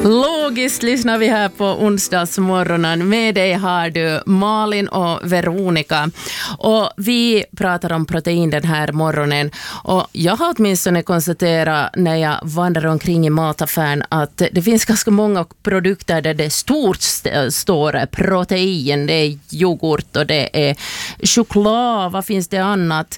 Logiskt lyssnar vi här på onsdagsmorgonen. Med dig har du Malin och Veronica. Och vi pratar om protein den här morgonen. Och jag har åtminstone konstaterat när jag vandrar omkring i mataffären att det finns ganska många produkter där det stort står protein. Det är yoghurt och det är choklad. Vad finns det annat?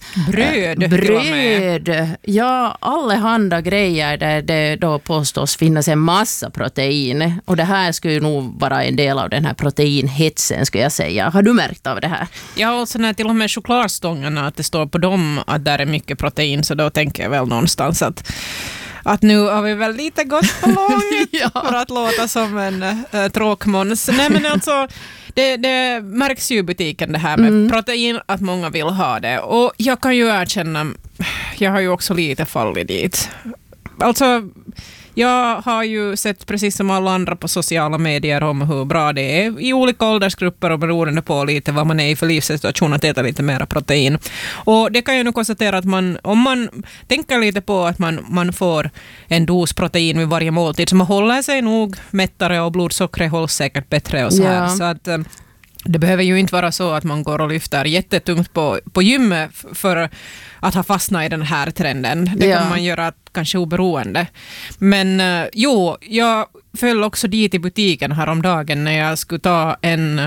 Bröd. Ja, allehanda grejer där det då påstås finnas en massa protein. Och det här skulle ju nog vara en del av den här proteinhetsen, skulle jag säga. Har du märkt av det här? Ja, och så när till och med chokladstångarna, att det står på dem att där är mycket protein, så då tänker jag väl någonstans att nu har vi väl lite gått för långt Ja. för att låta som en tråkmåns. Nej, men alltså, det märks ju i butiken det här med protein, att många vill ha det. Och jag kan ju erkänna, jag har ju också lite fallit dit. Alltså, jag har ju sett precis som alla andra på sociala medier om hur bra det är i olika åldersgrupper och beroende på lite vad man är i för livssituation att äta lite mer protein. Och det kan jag nu konstatera att om man tänker lite på att man får en dos protein vid varje måltid, så man håller sig nog mättare och blodsockret hålls säkert bättre och så här. Ja. Så att det behöver ju inte vara så att man går och lyfter jättetungt på gymmet för att ha fastnat i den här trenden. Det kan man göra kanske oberoende. Men jag föll också dit i butiken häromdagen när jag skulle ta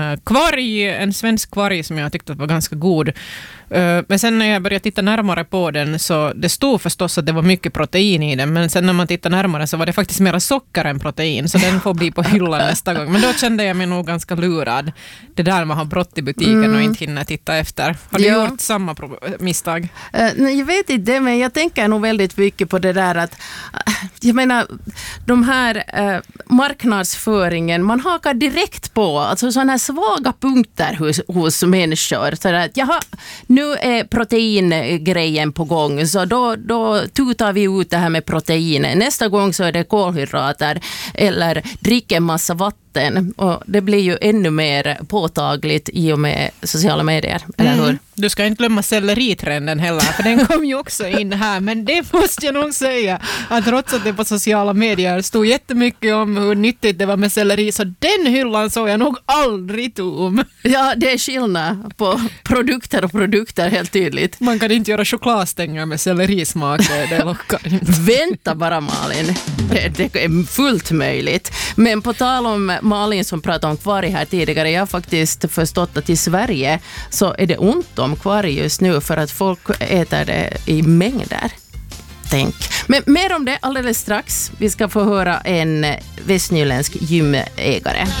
en svensk kvarg som jag tyckte var ganska god. Men sen när jag började titta närmare på den, så det stod förstås att det var mycket protein i den, men sen när man tittar närmare så var det faktiskt mera socker än protein, så den får bli på hyllan nästa gång. Men då kände jag mig nog ganska lurad. Det där man har brott i butiken och inte hinner titta efter. Har du gjort samma misstag? Jag vet inte, men jag tänker nog väldigt mycket på det där att jag menar, de här marknadsföringen, man hakar direkt på alltså sådana här svaga punkter hos människor. Så att nu är proteingrejen på gång, så då tutar vi ut det här med protein. Nästa gång så är det kolhydrater eller dricker en massa vatten. Och det blir ju ännu mer påtagligt i och med sociala medier, eller hur? Du ska inte glömma selleritrenden heller, för den kom ju också in här. Men det måste jag nog säga, att trots att det på sociala medier stod jättemycket om hur nyttigt det var med selleri, så den hyllan såg jag nog aldrig tom. Ja, det är skillnad på produkter och produkter, helt tydligt. Man kan inte göra chokladstänger med sellerismak, det lockar inte. Vänta bara, Malin. Det är fullt möjligt. Men på tal om Malin som pratade om kvarg här tidigare, jag har faktiskt förstått att i Sverige så är det ont om kvarg just nu för att folk äter det i mängder. Tänk. Men mer om det alldeles strax. Vi ska få höra en västnyländsk gymägare.